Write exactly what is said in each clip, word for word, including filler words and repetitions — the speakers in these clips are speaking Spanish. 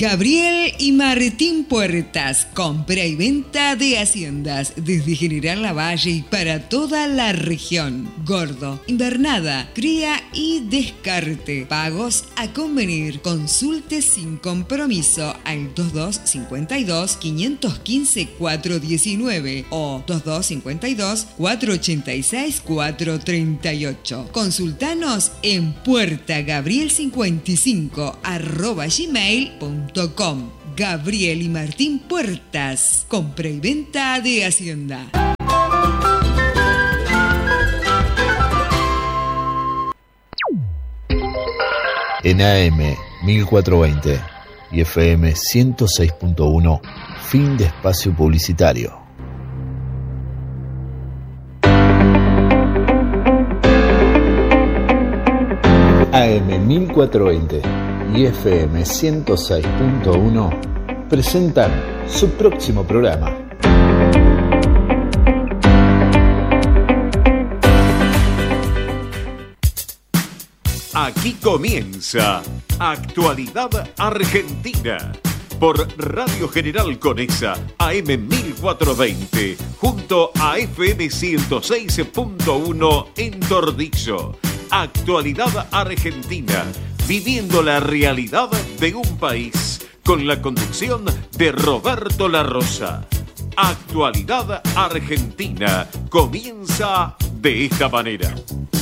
Gabriel y Martín Puertas, compra y venta de haciendas desde General Lavalle y para toda la región. Gordo, invernada, cría y descarte. Pagos a convenir. Consulte sin compromiso al dos dos cinco dos, cinco uno cinco, cuatro uno nueve o dos dos cinco dos, cuatro ocho seis, cuatro tres ocho. Consultanos en puerta gabriel cincuenta y cinco arroba gmail punto com. Gabriel y Martín Puertas, compra y venta de hacienda. En A M mil cuatrocientos veinte y F M ciento seis punto uno, fin de espacio publicitario. A M mil cuatrocientos veinte y F M ciento seis punto uno presentan su próximo programa. Aquí comienza Actualidad Argentina por Radio General Conesa A M mil cuatrocientos veinte junto a F M ciento seis punto uno en Tordillo. Actualidad Argentina, viviendo la realidad de un país, con la conducción de Roberto La Rosa. Actualidad Argentina comienza de esta manera.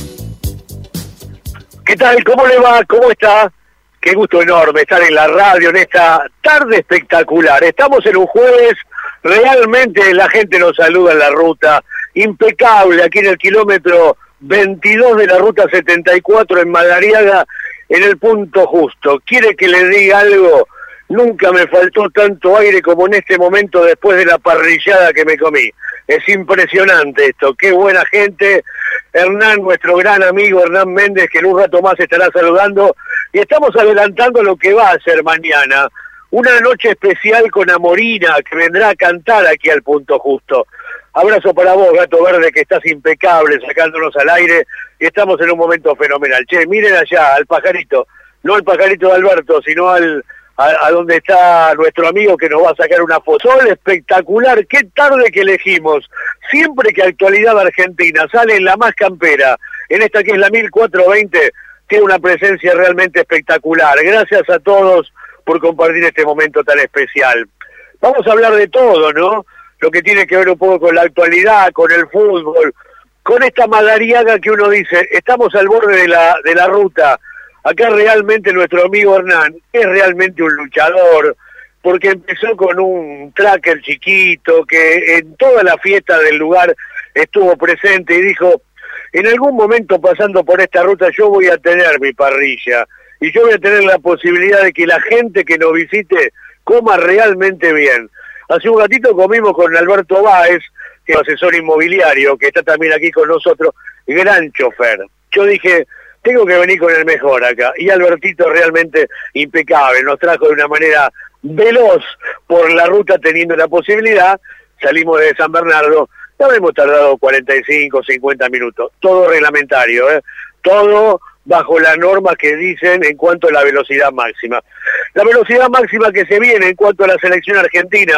¿Qué tal? ¿Cómo le va? ¿Cómo está? Qué gusto enorme estar en la radio en esta tarde espectacular. Estamos en un jueves, realmente la gente nos saluda en la ruta, impecable aquí en el kilómetro veintidós de la ruta setenta y cuatro en Madariaga, en el punto justo. ¿Quiere que le diga algo? Nunca me faltó tanto aire como en este momento después de la parrillada que me comí. Es impresionante esto, qué buena gente. Hernán, nuestro gran amigo Hernán Méndez, que en un rato más estará saludando, y estamos adelantando lo que va a ser mañana, una noche especial con Amorina, que vendrá a cantar aquí al punto justo. Abrazo para vos, Gato Verde, que estás impecable, sacándonos al aire, y estamos en un momento fenomenal. Che, miren allá, al pajarito, no al pajarito de Alberto, sino al a, a donde está nuestro amigo que nos va a sacar una foto. Sol espectacular, qué tarde que elegimos. Siempre que Actualidad Argentina sale en la más campera, en esta que es la mil cuatrocientos veinte, tiene una presencia realmente espectacular. Gracias a todos por compartir este momento tan especial. Vamos a hablar de todo, ¿no? Lo que tiene que ver un poco con la actualidad, con el fútbol, con esta Madariaga que uno dice, estamos al borde de la, de la ruta. Acá realmente nuestro amigo Hernán es realmente un luchador, porque empezó con un tracker chiquito que en toda la fiesta del lugar estuvo presente y dijo, en algún momento pasando por esta ruta yo voy a tener mi parrilla y yo voy a tener la posibilidad de que la gente que nos visite coma realmente bien. Hace un ratito comimos con Alberto Báez, que es asesor inmobiliario, que está también aquí con nosotros, gran chofer. Yo dije, tengo que venir con el mejor acá, y Albertito realmente impecable, nos trajo de una manera veloz por la ruta teniendo la posibilidad. Salimos de San Bernardo, ya hemos tardado cuarenta y cinco, cincuenta minutos, todo reglamentario, ¿eh? Todo bajo la norma que dicen en cuanto a la velocidad máxima. La velocidad máxima que se viene en cuanto a la selección argentina,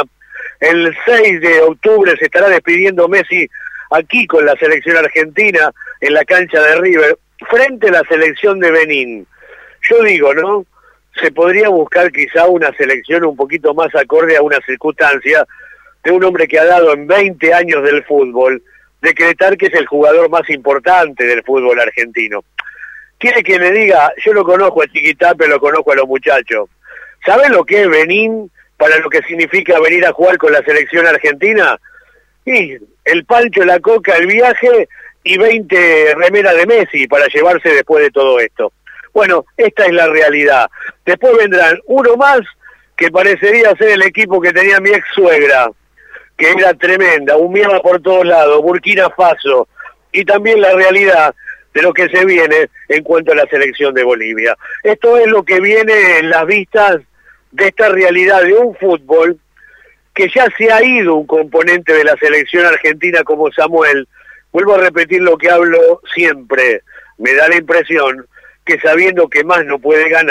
el seis de octubre se estará despidiendo Messi aquí con la selección argentina en la cancha de River, frente a la selección de Benín. Yo digo, ¿no? Se podría buscar quizá una selección un poquito más acorde a una circunstancia de un hombre que ha dado en veinte años del fútbol, decretar que es el jugador más importante del fútbol argentino. Quiere que le diga, yo lo conozco a Chiquitape, lo conozco a los muchachos. ¿Sabe lo que es Benín para lo que significa venir a jugar con la selección argentina? Y el pancho, la coca, el viaje y veinte remeras de Messi para llevarse después de todo esto. Bueno, esta es la realidad. Después vendrán uno más que parecería ser el equipo que tenía mi ex suegra, que era tremenda, humeaba por todos lados, Burkina Faso, y también la realidad de lo que se viene en cuanto a la selección de Bolivia. Esto es lo que viene en las vistas de esta realidad de un fútbol que ya se ha ido un componente de la selección argentina como Samuel. Vuelvo a repetir lo que hablo siempre, me da la impresión que sabiendo que más no puede ganar,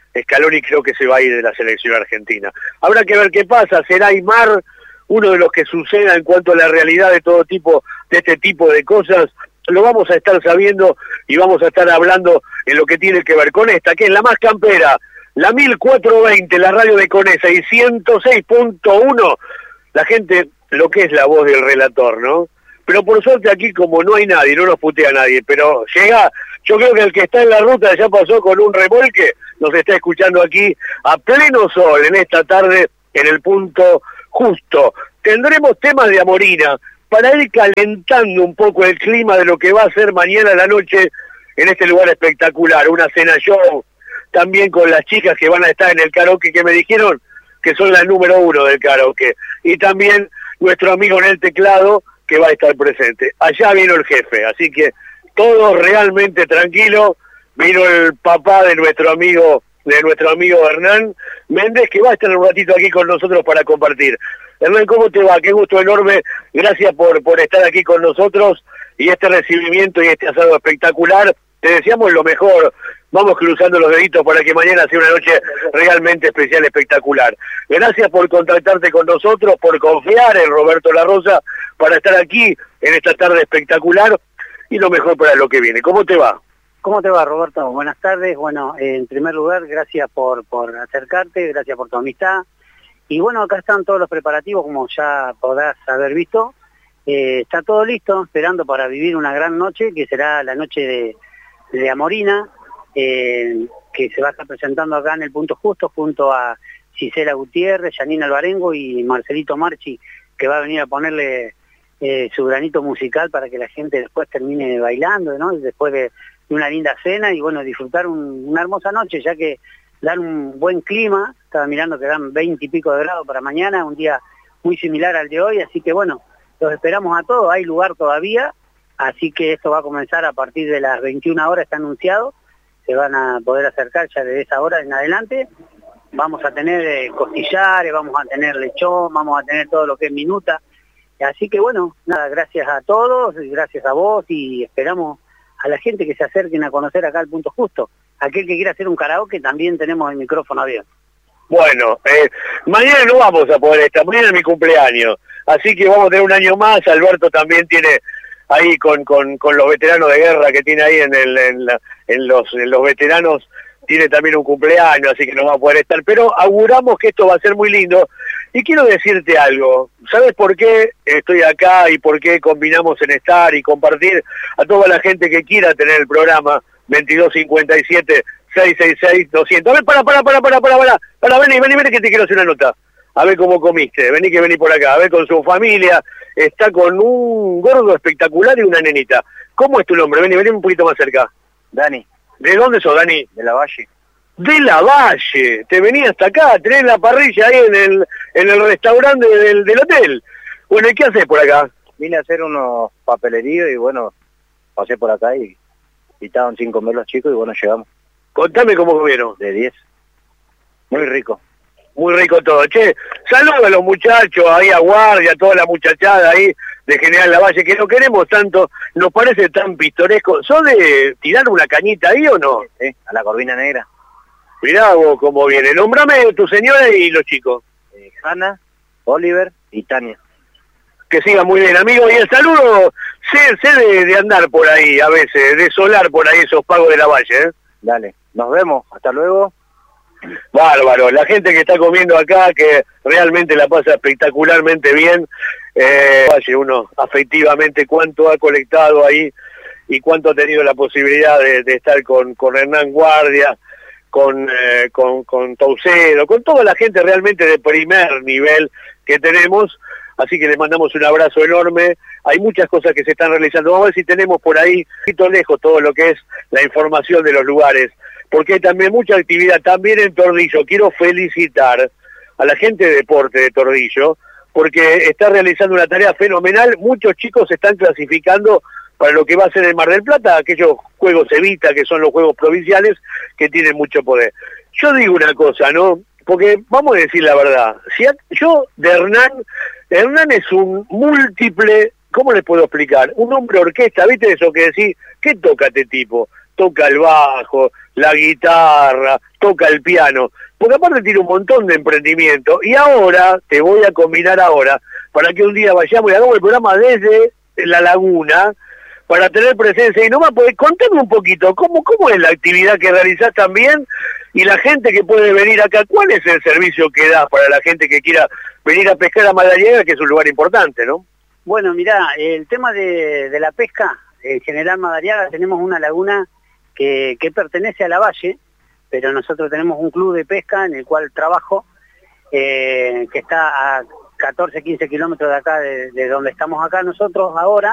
Scaloni creo que se va a ir de la selección argentina. Habrá que ver qué pasa, será Aymar uno de los que suceda en cuanto a la realidad de todo tipo, de este tipo de cosas, lo vamos a estar sabiendo y vamos a estar hablando en lo que tiene que ver con esta, que es la más campera, la mil cuatrocientos veinte, la radio de Conesa y ciento seis punto uno, la gente, lo que es la voz del relator, ¿no? Pero por suerte aquí como no hay nadie, no nos putea nadie, pero llega, yo creo que el que está en la ruta ya pasó con un remolque, nos está escuchando aquí a pleno sol en esta tarde en el punto justo. Tendremos temas de Amorina para ir calentando un poco el clima de lo que va a ser mañana a la noche en este lugar espectacular, una cena show, también con las chicas que van a estar en el karaoke, que me dijeron que son la número uno del karaoke, y también nuestro amigo en el teclado que va a estar presente. Allá vino el jefe, así que todo realmente tranquilo. Vino el papá de nuestro amigo, de nuestro amigo Hernán Méndez, que va a estar un ratito aquí con nosotros para compartir. Hernán, ¿cómo te va? Qué gusto enorme, gracias por, por estar aquí con nosotros y este recibimiento y este asado espectacular. Te deseamos lo mejor, vamos cruzando los deditos para que mañana sea una noche realmente especial, espectacular. Gracias por contactarte con nosotros, por confiar en Roberto La Rosa para estar aquí en esta tarde espectacular y lo mejor para lo que viene. ¿Cómo te va? ¿Cómo te va, Roberto? Buenas tardes. Bueno, en primer lugar, gracias por, por acercarte, gracias por tu amistad. Y bueno, acá están todos los preparativos, como ya podrás haber visto. Eh, está todo listo, esperando para vivir una gran noche, que será la noche de, de Amorina, eh, que se va a estar presentando acá en el Punto Justo, junto a Gisela Gutiérrez, Janina Alvarengo y Marcelito Marchi, que va a venir a ponerle eh, su granito musical para que la gente después termine bailando, ¿no? Después de una linda cena y bueno, disfrutar un, una hermosa noche, ya que dan un buen clima. Estaba mirando que dan veinte y pico de grados para mañana, un día muy similar al de hoy, así que bueno, los esperamos a todos, hay lugar todavía, así que esto va a comenzar a partir de las veintiuna horas, está anunciado, se van a poder acercar ya desde esa hora en adelante. Vamos a tener eh, costillares, vamos a tener lechón, vamos a tener todo lo que es minuta, así que bueno, nada, gracias a todos, gracias a vos y esperamos a la gente que se acerquen a conocer acá el Punto Justo. Aquel que quiera hacer un karaoke, también tenemos el micrófono abierto. Bueno, eh, mañana no vamos a poder estar, mañana es mi cumpleaños, así que vamos a tener un año más. Alberto también tiene ahí con, con, con los veteranos de guerra que tiene ahí en, el, en, la, en, los, en los veteranos, tiene también un cumpleaños, así que no va a poder estar, pero auguramos que esto va a ser muy lindo. Y quiero decirte algo, ¿sabes por qué estoy acá y por qué combinamos en estar y compartir a toda la gente que quiera tener el programa veintidós cincuenta y siete, seiscientos sesenta y seis, doscientos? A ver, para, para, para, para, para, para, para, vení, vení, vení que te quiero hacer una nota. A ver cómo comiste, vení que vení por acá, a ver con su familia, está con un gordo espectacular y una nenita. ¿Cómo es tu nombre? Vení, vení un poquito más cerca. Dani. ¿De dónde sos, Dani? De La Valle. De La Valle, te venía hasta acá, tenés la parrilla ahí en el en el restaurante del, del hotel. Bueno, ¿y qué haces por acá? Vine a hacer unos papeleríos y bueno, pasé por acá y, y estaban sin comer los chicos y bueno, llegamos. Contame cómo comieron. De diez. Muy rico. Muy rico todo. Che, saludos a los muchachos, ahí a Guardia, a toda la muchachada ahí de General Lavalle, que no queremos tanto, nos parece tan pintoresco. ¿Sos de tirar una cañita ahí o no? Sí, a la Corvina Negra. Mirá vos cómo viene. Nómbrame tu señora y los chicos. Eh, Hanna, Oliver y Tania. Que siga muy bien, amigo. Y el saludo, sé, sé de, de andar por ahí a veces, de solar por ahí esos pagos de la Valle, ¿eh? Dale, nos vemos, hasta luego. Bárbaro, la gente que está comiendo acá, que realmente la pasa espectacularmente bien. Eh, Valle, uno afectivamente cuánto ha colectado ahí y cuánto ha tenido la posibilidad de, de estar con, con Hernán Guardia, con, eh, con, con Taucedo, con toda la gente realmente de primer nivel que tenemos, así que les mandamos un abrazo enorme. Hay muchas cosas que se están realizando, vamos a ver si tenemos por ahí, un poquito lejos, todo lo que es la información de los lugares, porque hay también mucha actividad, también en Tordillo. Quiero felicitar a la gente de deporte de Tordillo, porque está realizando una tarea fenomenal, muchos chicos se están clasificando para lo que va a ser el Mar del Plata, aquellos Juegos Evita, que son los Juegos Provinciales, que tienen mucho poder. Yo digo una cosa, ¿no? Porque vamos a decir la verdad, si a, yo de Hernán, Hernán es un múltiple, ¿cómo les puedo explicar? Un hombre orquesta, ¿viste eso que decís? ¿Qué toca este tipo? Toca el bajo, la guitarra, toca el piano, porque aparte tiene un montón de emprendimiento. Y ahora, te voy a combinar ahora, para que un día vayamos y hagamos el programa desde La Laguna, para tener presencia. Y nomás, pues, contame un poquito, ¿cómo, cómo es la actividad que realizás también? Y la gente que puede venir acá, ¿cuál es el servicio que das para la gente que quiera venir a pescar a Madariaga, que es un lugar importante, ¿no? Bueno, mirá, el tema de, de la pesca, en General Madariaga tenemos una laguna que, que pertenece a la Valle, pero nosotros tenemos un club de pesca en el cual trabajo, eh, que está a catorce, quince kilómetros de acá, de, de donde estamos acá nosotros ahora.